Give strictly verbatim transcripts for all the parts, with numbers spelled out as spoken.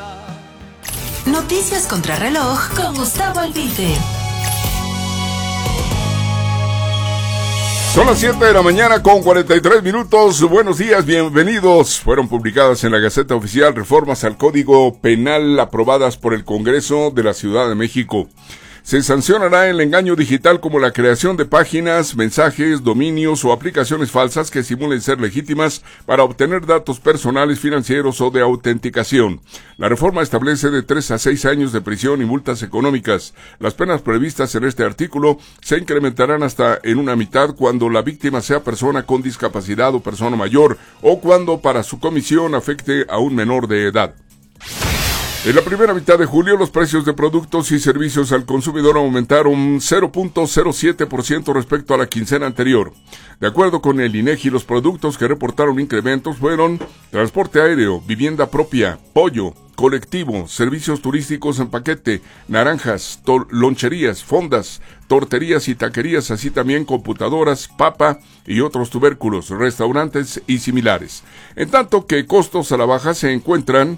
Noticias contra reloj con Gustavo Albite. Son las siete de la mañana con cuarenta y tres minutos. Buenos días, bienvenidos. Fueron publicadas en la Gaceta Oficial reformas al Código Penal aprobadas por el Congreso de la Ciudad de México. Se sancionará el engaño digital como la creación de páginas, mensajes, dominios o aplicaciones falsas que simulen ser legítimas para obtener datos personales, financieros o de autenticación. La reforma establece de tres a seis años de prisión y multas económicas. Las penas previstas en este artículo se incrementarán hasta en una mitad cuando la víctima sea persona con discapacidad o persona mayor o cuando para su comisión afecte a un menor de edad. En la primera mitad de julio, los precios de productos y servicios al consumidor aumentaron cero punto cero siete por ciento respecto a la quincena anterior. De acuerdo con el INEGI, los productos que reportaron incrementos fueron transporte aéreo, vivienda propia, pollo, colectivo, servicios turísticos en paquete, naranjas, loncherías, fondas, torterías y taquerías, así también computadoras, papa y otros tubérculos, restaurantes y similares. En tanto que costos a la baja se encuentran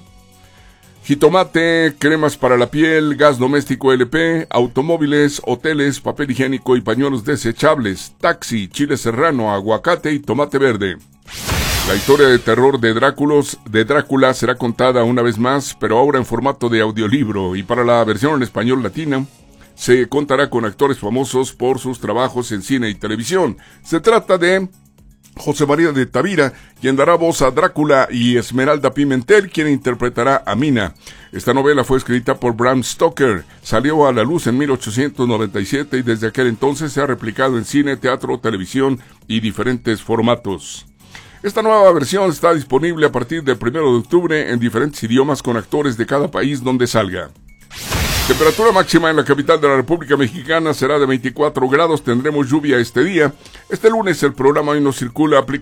jitomate, cremas para la piel, gas doméstico L P, automóviles, hoteles, papel higiénico y pañuelos desechables, taxi, chile serrano, aguacate y tomate verde. La historia de terror de Dráculos, de Drácula será contada una vez más, pero ahora en formato de audiolibro, y para la versión en español latina se contará con actores famosos por sus trabajos en cine y televisión. Se trata de José María de Tavira, quien dará voz a Drácula, y Esmeralda Pimentel, quien interpretará a Mina. Esta novela fue escrita por Bram Stoker, salió a la luz en mil ochocientos noventa y siete y desde aquel entonces se ha replicado en cine, teatro, televisión y diferentes formatos. Esta nueva versión está disponible a partir del primero de octubre en diferentes idiomas con actores de cada país donde salga. Temperatura máxima en la capital de la República Mexicana será de veinticuatro grados, tendremos lluvia este día. Este lunes el programa Hoy No Circula aplica